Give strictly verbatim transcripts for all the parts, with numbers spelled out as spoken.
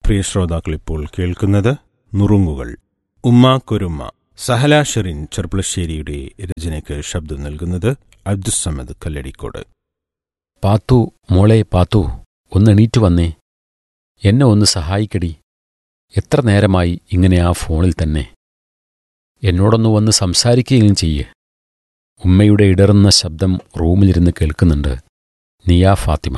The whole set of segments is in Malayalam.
പ്രിയ ശ്രോതാക്കൾ ഇപ്പോൾ കേൾക്കുന്നത് നുറുങ്ങുകൾ. ഉമ്മ കുരുമ്മ. സഹല ഷെറിൻ ചെർപ്പളശ്ശേരിയുടെ രചനയ്ക്ക് ശബ്ദം നൽകുന്നത് അബ്ദുസ്സമദ് കല്ലടിക്കോട്. പാത്തു, മോളെ പാത്തു, ഒന്നെണീറ്റു വന്നേ, എന്നെ ഒന്ന് സഹായിക്കടി. എത്ര നേരമായി ഇങ്ങനെ ആ ഫോണിൽ തന്നെ? എന്നോടൊന്ന് വന്ന് സംസാരിക്കുകയും ചെയ്യേ. ഉമ്മയുടെ ഇടറുന്ന ശബ്ദം റൂമിലിരുന്ന് കേൾക്കുന്നുണ്ട് നിയാ ഫാത്തിമ.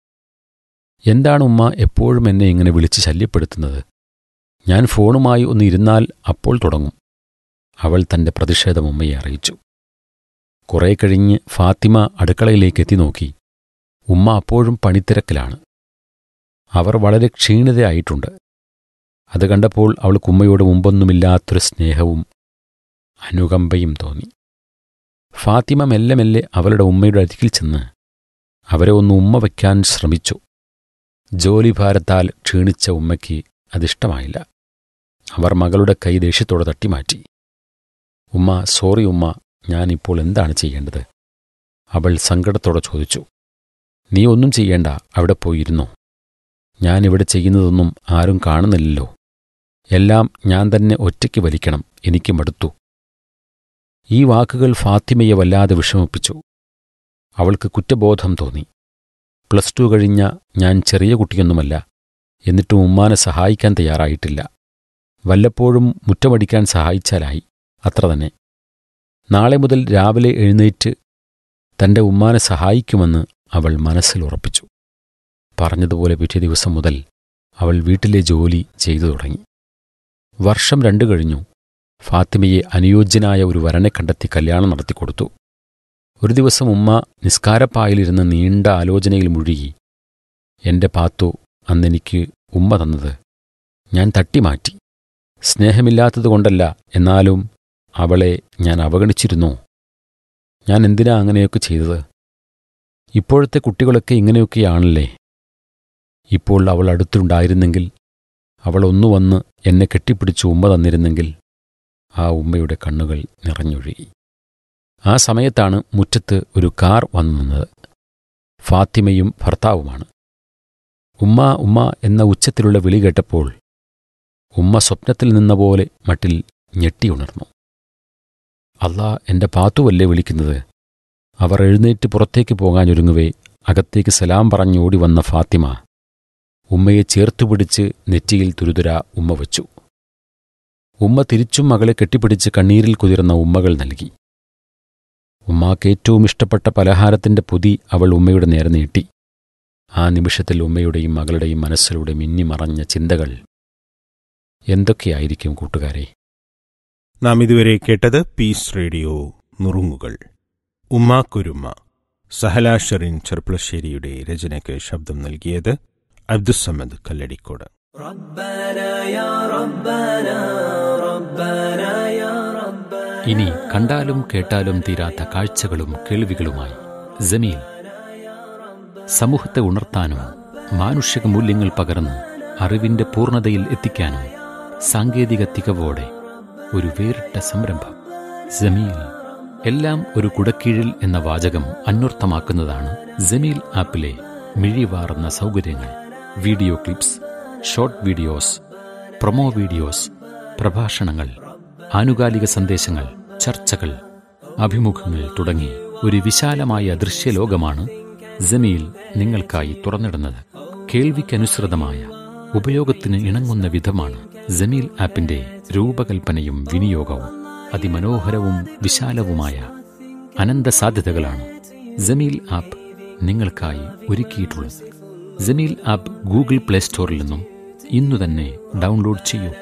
എന്താണ് ഉമ്മ എപ്പോഴും എന്നെ ഇങ്ങനെ വിളിച്ച് ശല്യപ്പെടുത്തുന്നത്? ഞാൻ ഫോണുമായി ഒന്ന് ഇരുന്നാൽ അപ്പോൾ തുടങ്ങും. അവൾ തന്റെ പ്രതിഷേധം ഉമ്മയെ അറിയിച്ചു. കുറെ കഴിഞ്ഞ് ഫാത്തിമ അടുക്കളയിലേക്ക് എത്തി നോക്കി. ഉമ്മ അപ്പോഴും പണിത്തിരക്കിലാണ്. അവർ വളരെ ക്ഷീണിതയായിട്ടുണ്ട്. അത് കണ്ടപ്പോൾ അവൾക്ക് ഉമ്മയോട് മുമ്പൊന്നുമില്ലാത്തൊരു സ്നേഹവും അനുകമ്പയും തോന്നി. ഫാത്തിമ മെല്ലെ മെല്ലെ അവളുടെ ഉമ്മയുടെ അരികിൽ ചെന്ന് അവരെ ഒന്ന് ഉമ്മ വയ്ക്കാൻ ശ്രമിച്ചു. ജോലിഭാരത്താൽ ക്ഷീണിച്ച ഉമ്മയ്ക്ക് അതിഷ്ടമായില്ല. അവർ മകളുടെ കൈ ദേഷ്യത്തോടെ തട്ടിമാറ്റി. ഉമ്മ, സോറി ഉമ്മ, ഞാനിപ്പോൾ എന്താണ് ചെയ്യേണ്ടത്? അവൾ സങ്കടത്തോടെ ചോദിച്ചു. നീ ഒന്നും ചെയ്യേണ്ട, അവിടെ പോയിരുന്നോ. ഞാനിവിടെ ചെയ്യുന്നതൊന്നും ആരും കാണുന്നില്ലല്ലോ. എല്ലാം ഞാൻ തന്നെ ഒറ്റയ്ക്ക് വലിക്കണം, എനിക്ക് മടുത്തു. ഈ വാക്കുകൾ ഫാത്തിമയെ വല്ലാതെ വിഷമിപ്പിച്ചു. അവൾക്ക് കുറ്റബോധം തോന്നി. പ്ലസ് ടു കഴിഞ്ഞ ഞാൻ ചെറിയ കുട്ടിയൊന്നുമല്ല, എന്നിട്ടും ഉമ്മാനെ സഹായിക്കാൻ തയ്യാറായിട്ടില്ല. വല്ലപ്പോഴും മുറ്റമടിക്കാൻ സഹായിച്ചാലായി, അത്ര തന്നെ. നാളെ മുതൽ രാവിലെ എഴുന്നേറ്റ് തന്റെ ഉമ്മാനെ സഹായിക്കുമെന്ന് അവൾ മനസ്സിൽ ഉറപ്പിച്ചു. പറഞ്ഞതുപോലെ പിറ്റേ ദിവസം മുതൽ അവൾ വീട്ടിലെ ജോലി ചെയ്തു തുടങ്ങി. വർഷം രണ്ടു കഴിഞ്ഞു. ഫാത്തിമയെ അനുയോജ്യനായ ഒരു വരനെ കണ്ടെത്തി കല്യാണം നടത്തിക്കൊടുത്തു. ഒരു ദിവസം ഉമ്മ നിസ്കാരപ്പായിലിരുന്ന് നീണ്ട ആലോചനയിൽ മുഴുകി. എന്റെ പാത്തു അന്നെനിക്ക് ഉമ്മ തന്നത് ഞാൻ തട്ടിമാറ്റി. സ്നേഹമില്ലാത്തതുകൊണ്ടല്ല, എന്നാലും അവളെ ഞാൻ അവഗണിച്ചിരുന്നോ? ഞാൻ എന്തിനാ അങ്ങനെയൊക്കെ ചെയ്തത്? ഇപ്പോഴത്തെ കുട്ടികളൊക്കെ ഇങ്ങനെയൊക്കെയാണല്ലേ. ഇപ്പോൾ അവൾ അടുത്തുണ്ടായിരുന്നെങ്കിൽ, അവൾ ഒന്നു വന്ന് എന്നെ കെട്ടിപ്പിടിച്ച് ഉമ്മ തന്നിരുന്നെങ്കിൽ. ആ ഉമ്മയുടെ കണ്ണുകൾ നിറഞ്ഞൊഴുകി. ആ സമയത്താണ് മുറ്റത്ത് ഒരു കാർ വന്നു നിന്നത്. ഫാത്തിമയും ഭർത്താവുമാണ്. ഉമ്മ ഉമ്മ എന്ന ഉച്ചത്തിലുള്ള വിളി കേട്ടപ്പോൾ ഉമ്മ സ്വപ്നത്തിൽ നിന്ന പോലെ മട്ടിൽ ഞെട്ടിയുണർന്നു. അല്ലാ, എന്റെ പാത്തുവല്ലേ വിളിക്കുന്നത്? അവർ എഴുന്നേറ്റ് പുറത്തേക്ക് പോകാനൊരുങ്ങുവേ അകത്തേക്ക് സലാം പറഞ്ഞോടി വന്ന ഫാത്തിമ ഉമ്മയെ ചേർത്തുപിടിച്ച് നെറ്റിയിൽ തുരുതുര ഉമ്മ വച്ചു. ഉമ്മ തിരിച്ചും മകളെ കെട്ടിപ്പിടിച്ച് കണ്ണീരിൽ കുതിർന്ന ഉമ്മകൾ നൽകി. ഉമ്മാക്ക് ഏറ്റവും ഇഷ്ടപ്പെട്ട പലഹാരത്തിന്റെ പൊതി അവൾ ഉമ്മയുടെ നേരെ നീട്ടി. ആ നിമിഷത്തിൽ ഉമ്മയുടെയും മകളുടെയും മനസ്സിലൂടെ മിന്നിമറഞ്ഞ ചിന്തകൾ എന്തൊക്കെയായിരിക്കും കൂട്ടുകാരെ? നാം ഇതുവരെ കേട്ടത് പീസ് റേഡിയോ നുറുങ്ങുകൾ. ഉമ്മ കുരുമ്മ. സഹല ഷെറിൻ ചെർപ്പളശ്ശേരിയുടെ രചനയ്ക്ക് ശബ്ദം നൽകിയത് അബ്ദുസ്സമദ് കല്ലടിക്കോട്. ഇനി കണ്ടാലും കേട്ടാലും തീരാത്ത കാഴ്ചകളും കേൾവികളുമായി ജമീൽ. സമൂഹത്തെ ഉണർത്താനും മാനുഷിക മൂല്യങ്ങൾ പകർന്ന് അറിവിന്റെ പൂർണ്ണതയിൽ എത്തിക്കാനും സാങ്കേതിക തികവോടെ ഒരു വേറിട്ട സംരംഭം ജമീൽ. എല്ലാം ഒരു കുടക്കീഴിൽ എന്ന വാചകം അന്വർത്ഥമാക്കുന്നതാണ് ജമീൽ ആപ്പിലെ മിഴിവാർന്ന സൗകര്യങ്ങൾ. Video clips, short videos, promo videos, പ്രഭാഷണങ്ങൾ, ആനുകാലിക സന്ദേശങ്ങൾ, ചർച്ചകൾ, അഭിമുഖങ്ങൾ തുടങ്ങി ഒരു വിശാലമായ ദൃശ്യലോകമാണ് ജമീൽ നിങ്ങൾക്കായി തുറന്നിടുന്നത്. കേൾവിക്കനുസൃതമായ ഉപയോഗത്തിന് ഇണങ്ങുന്ന വിധമാണ് ജമീൽ ആപ്പിന്റെ രൂപകൽപ്പനയും വിനിയോഗവും. അതിമനോഹരവും വിശാലവുമായ അനന്ത സാധ്യതകളാണ് ജമീൽ ആപ്പ് നിങ്ങൾക്കായി ഒരുക്കിയിട്ടുള്ളത്. ജമീൽ ആപ്പ് ഗൂഗിൾ പ്ലേ സ്റ്റോറിൽ നിന്നും ഇന്നു തന്നെ ഡൗൺലോഡ് ചെയ്യൂ.